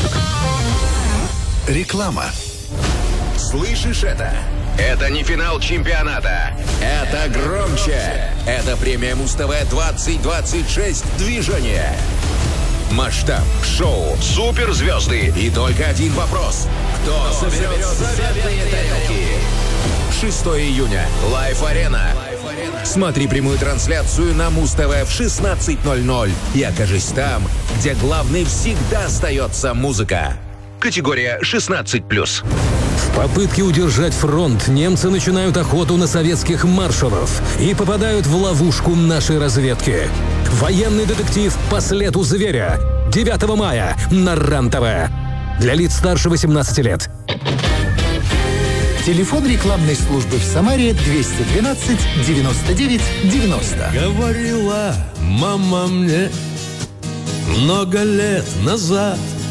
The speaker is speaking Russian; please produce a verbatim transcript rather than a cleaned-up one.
Реклама. Слышишь это? Это не финал чемпионата. Это громче. Это премия Муз-ТВ двадцать двадцать шесть движение. Масштаб, шоу, суперзвезды и только один вопрос. Кто соберет заветные тарелки? шестого июня. Лайф-арена. Смотри прямую трансляцию на Муз-ТВ в шестнадцать ноль ноль и окажись там, где главной всегда остается музыка. Категория шестнадцать плюс. В попытке удержать фронт немцы начинают охоту на советских маршалов и попадают в ловушку нашей разведки. Военный детектив «По следу зверя» девятого мая на РЕН-ТВ. Для лиц старше восемнадцати лет. Телефон рекламной службы в Самаре двести двенадцать девяносто девять девяносто. Говорила мама мне много лет назад: